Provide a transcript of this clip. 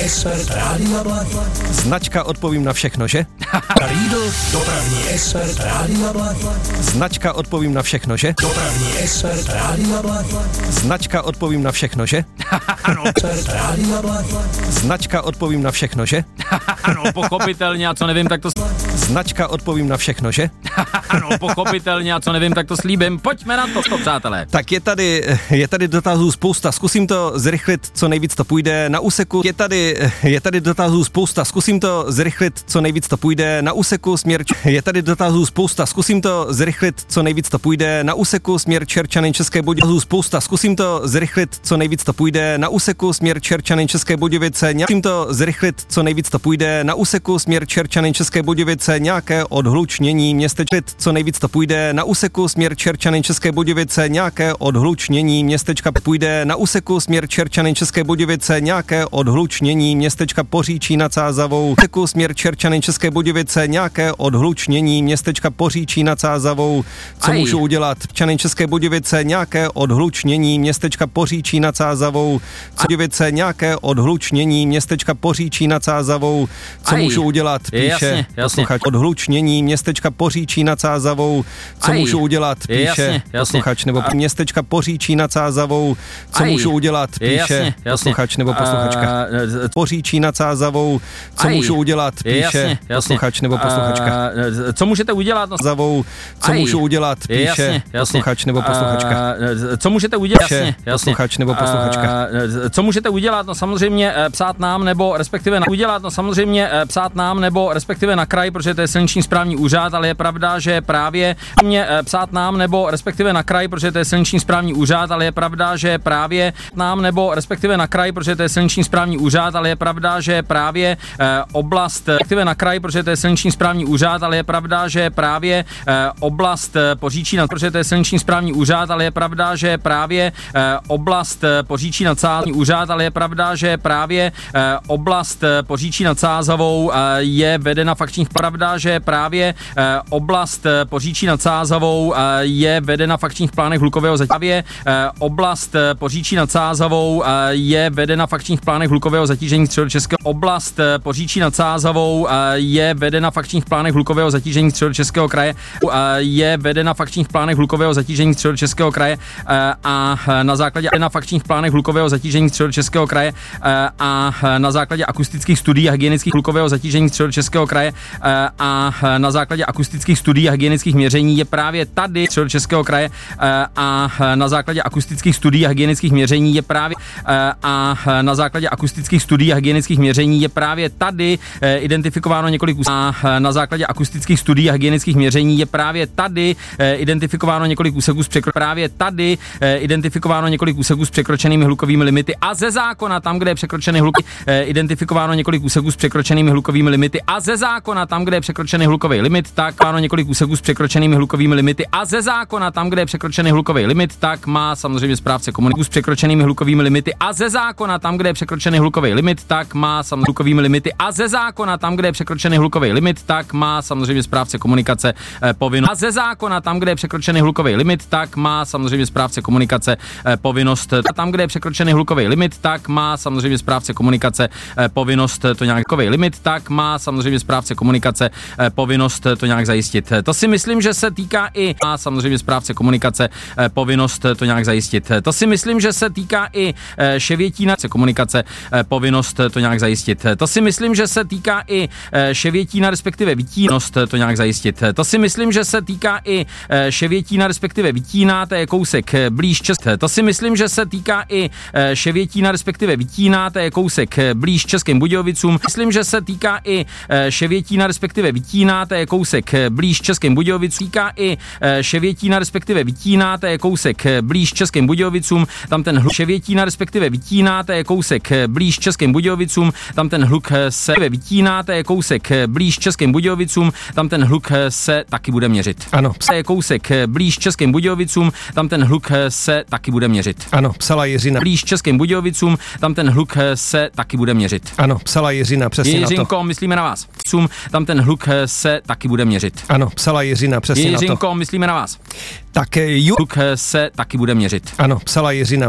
expert Rádia Blaník. Značka odpovím na všechno, že? Riedl, dopravní expert Rádia Blaník. Značka odpovím na všechno, že? Dopravní expert Rádia Blaník. Značka odpovím na všechno, že? Ano. Expert Rádia Blaník. Značka odpovím na všechno, že? Ano, pochopitelně, a co nevím, tak to... Značka odpovím na všechno, že? Ano, pochopitelně, a co nevím, tak to slíbím. Pojďme na to, přátelé. Tak je tady dotazů spousta, zkusím to zrychlit, co nejvíc to půjde na úseku. Je tady dotazů spousta, zkusím to zrychlit, co nejvíc to půjde na úseku směr. Je tady dotazů spousta, zkusím to zrychlit, co nejvíc to půjde na úseku směr Čerčany České Budějovice. Spousta, zkusím to zrychlit, co nejvíc to půjde na úseku směr Čerčany České Budějovice. Zkusím to zrychlit, co nejvíc to půjde na úseku směr Čerčany České Budějovice. Nějaké odhlučnění městečka, co nejvíc to půjde na úseku směr Čerčany České Budějovice. Nějaké odhlučnění městečka půjde na úseku směr Čerčany České Budějovice. Nějaké odhlučnění městečka Poříčí nad Sázavou. Úseku směr Čerčany České Budějovice. Nějaké odhlučnění městečka Poříčí nad Sázavou. Co můžu udělat? Čerčany České Budějovice. Nějaké odhlučnění městečka Poříčí nad Sázavou. Budějovice. Nějaké odhlučnění městečka Poříčí nad Sázavou. Co můžu udělat? Píše posluchač. Odhlučnění městečka Poříčí nad Sázavou. Co můžu udělat? Píše posluchač nebo městečka Poříčí nad Sázavou. Co můžu udělat? Píše posluchač nebo posluchačka. Poříčí nad Sázavou. Co můžu udělat? Píše posluchač nebo posluchačka. Co můžete udělat? Zavou. Co můžu udělat? Píše posluchač nebo posluchačka. Co můžete udělat? Posluchač nebo posluchačka. Co můžete udělat? No samozřejmě psát nám, nebo respektive udělat, no samozřejmě psát nám, nebo respektive na kraj, protože to je silniční správní úřad, ale je pravda, že právě mě psát nám, nebo respektive na kraj, protože to je silniční správní úřad, ale je pravda, že právě nám, nebo respektive na kraj, protože to je silniční správní úřad, ale je pravda, že právě oblast, respektive na kraj, protože to je silniční správní úřad, ale je pravda, že právě oblast Poříčí nad, protože to je silniční správní úřad, ale je pravda, že právě oblast Poříčí nad Sázavou úřad, ale je pravda, že právě oblast Poříčí nad Sázavou je vedena fakčních pravda, že právě oblast Poříčí nad Sázavou je vedena v akčních plánech hlukového zatížení. Oblast Poříčí nad Sázavou je vedena v akčních plánech hlukového zatížení Středočeského. Oblast Poříčí nad Sázavou je vedena v akčních plánech hlukového zatížení Středočeského kraje. Je vedena v akčních plánech hlukového zatížení Středočeského kraje a na základě fakčních plánech hlukového zatížení Středočeského kraje a na základě akustických studií a hygienických hlukového zatížení Středočeského kraje a na základě akustických studií a hygienických měření je právě tady Středočeského kraje a na základě akustických studií a hygienických měření je právě a na základě akustických studií a hygienických měření je právě tady identifikováno několik úseků. A na základě akustických studií a hygienických měření je právě tady identifikováno několik úseků s překročenými hlukovými limity a ze zákona tam, kde je překročený hluk, identifikováno několik úseků s překročenými hlukovými limity a ze zákona tam, kde je překročený hlukový limit, tak má několik úseků s překročenými hlukovými limity a ze zákona tam, kde je překročený hlukový limit, tak má samozřejmě správce komunikace s překročenými hlukovými limity a ze zákona tam, kde je překročený hlukový limit, tak má samozřejmě hlukovými limity a ze zákona tam, kde je překročený hlukový limit, tak má samozřejmě správce komunikace povinnost a ze zákona tam, kde je překročený hlukový limit, tak má samozřejmě správce komunikace povinnost a tam, kde je překročený hlukový limit, tak má samozřejmě správce komunikace povinnost to nějaký limit, tak má samozřejmě správce komunikace povinnost to nějak zajistit. To si myslím, že se týká i a samozřejmě správce komunikace povinnost to nějak zajistit. To si myslím, že se týká i Ševětína komunikace povinnost to nějak zajistit. To si myslím, že se týká i Ševětína respektive Vítínost to nějak zajistit. To si myslím, že se týká i Ševětína respektive Vítína, to je kousek blíž České. To si myslím, že se týká i Ševětína respektive Vítína, to je kousek blíž Českým Budějovicům. Myslím, že se týká i Ševětína respektive Vítína, to je kousek blíž Českým Budějovicům. Týká i Ševětína respektive Vítína, to je kousek blíž Českým Budějovicům. Tam ten hluk Ševětína respektive Vítína, to je kousek blíž Českým Budějovicům. Tam ten hluk se Vítína, to je kousek blíž Českým Budějovicům. Tam ten hluk se taky bude měřit. Ano. To je kousek blíž Českým Budějovicům. Tam ten hluk se taky bude měřit. Ano, psala Jiřina. Blíž Českým Budějovicům. Tam ten hluk se taky bude měřit. Ano, psala Jiřina, přesně Jiřinko, na to. myslíme na vás. Tam ten hluk se taky bude měřit. Ano, psala Jiřina, přesně na to. Jiřinko, myslíme na vás. Tak hluk se taky bude měřit. Ano, psala Jiřina.